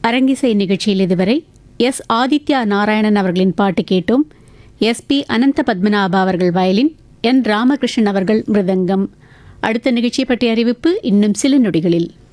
அரங்கிசை நிகழ்ச்சியில் இதுவரை எஸ் ஆதித்யா நாராயணன் அவர்களின் பாட்டு கேட்டோம். எஸ்.பி. அனந்த பத்மநாபா அவர்கள் வயலின், என் ராமகிருஷ்ணன் அவர்கள் மிருதங்கம். அடுத்த நிகழ்ச்சி பற்றிய அறிவிப்பு இன்னும் சில நொடிகளில்.